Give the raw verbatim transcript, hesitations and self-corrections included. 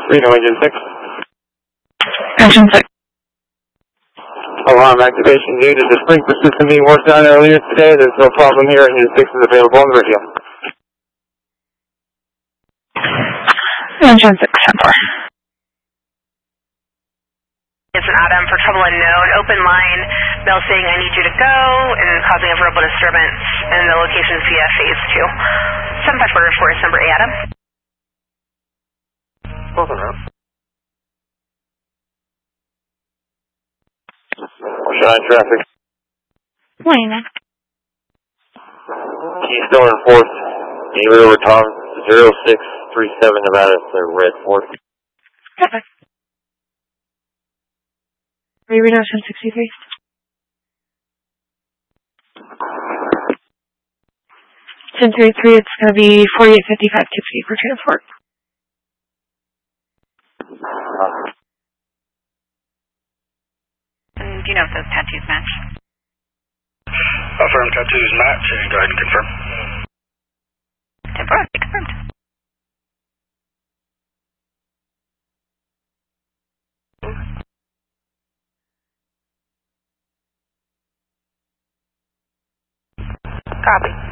Reno Engine six. Engine six. Alarm activation due to the sprinkler system being worked on earlier today. There's no problem here. Engine six is available on the radio. Engine six, ten four. It's an Adam for trouble unknown. Open line. Bell saying I need you to go and causing a verbal disturbance. And the location is via phase two. seven five four four is number A, Adam. Both en route. Shine traffic. Wayne. Keystone and fourth. David over Tom. zero six three seven Nevada. It's the red fourth. Perfect. Reno ten sixty-three. ten thirty-three, it's going to be forty-eight fifty-five Tipsy for transport. And do you know if those tattoos match? Affirm tattoos match, and go ahead and confirm. ten four, confirmed. Copy.